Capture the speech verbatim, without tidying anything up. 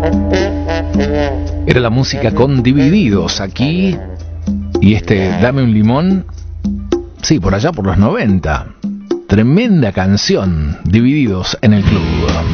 Era la música con Divididos aquí. Y este Dame un limón, sí, por allá por los noventa. Tremenda canción, Divididos en el club.